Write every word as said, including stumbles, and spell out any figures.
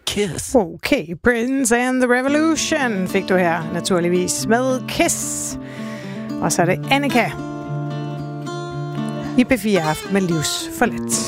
Kiss. Okay, Prince and the Revolution fik du her, naturligvis, med Kiss. Og så er det Annika i P fire Aften med Livs for let.